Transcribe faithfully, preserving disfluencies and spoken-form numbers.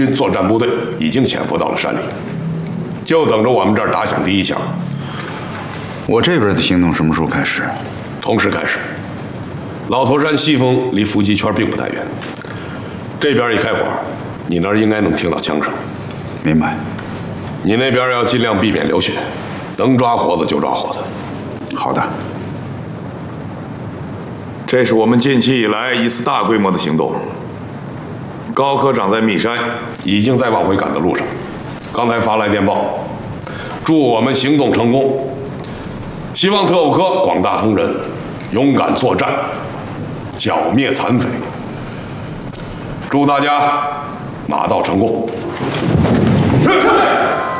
军作战部队已经潜伏到了山里，就等着我们这儿打响第一枪。 我这边的行动什么时候开始？ 同时开始。老头山西峰离伏击圈并不太远，这边一开火，你那儿应该能听到枪声。 明白。 你那边要尽量避免流血，能抓活的就抓活的。 好的。 这是我们近期以来一次大规模的行动。高科长在密山， 已经在往回赶的路上，刚才发来电报，祝我们行动成功，希望特务科广大同仁勇敢作战，剿灭残匪。祝大家马到成功。是。